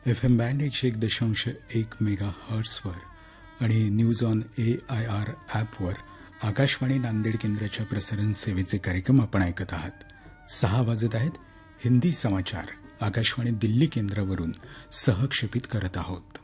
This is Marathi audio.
FM बँड 101.1 मेगा हर्ट्सवर आणि न्यूज ऑन AIR ॲपवर आकाशवाणी नांदेड केंद्राच्या प्रसारण सेवेचे कार्यक्रम आपण ऐकत आहात. 6 वाजत आहेत. हिंदी समाचार आकाशवाणी दिल्ली केंद्रावरून सहक्षेपित करत आहोत.